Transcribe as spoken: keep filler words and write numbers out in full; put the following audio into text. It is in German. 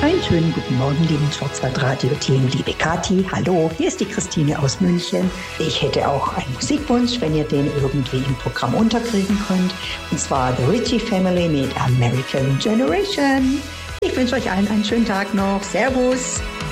Einen schönen guten Morgen, lieben Schwarzwaldradio-Team, liebe Kathi. Hallo, hier ist die Christine aus München. Ich hätte auch einen Musikwunsch, wenn ihr den irgendwie im Programm unterkriegen könnt. Und zwar The Ritchie Family mit American Generation. Ich wünsche euch allen einen schönen Tag noch. Servus.